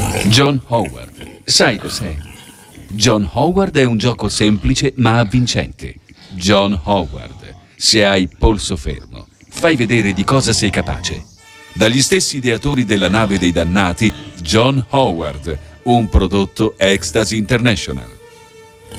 John Howard. Sai cos'è? John Howard è un gioco semplice ma avvincente. John Howard. Se hai polso fermo, fai vedere di cosa sei capace. Dagli stessi ideatori della nave dei dannati, John Howard, un prodotto Ecstasy International.